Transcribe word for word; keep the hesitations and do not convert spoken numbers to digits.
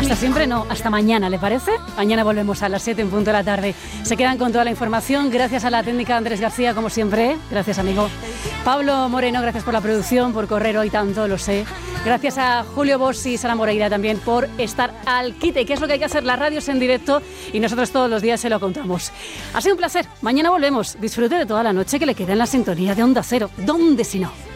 Hasta siempre no, hasta mañana, ¿le parece? Mañana volvemos a las siete en punto de la tarde. Se quedan con toda la información. Gracias a la técnica Andrés García, como siempre. Gracias, amigo. Pablo Moreno, gracias por la producción, por correr hoy tanto, lo sé. Gracias a Julio Bosch y Sara Moreira también por estar al quite, que es lo que hay que hacer. Las radios en directo y nosotros todos los días se lo contamos. Ha sido un placer. Mañana volvemos. Disfrute de toda la noche que le queda en la sintonía de Onda Cero. ¿Dónde si no?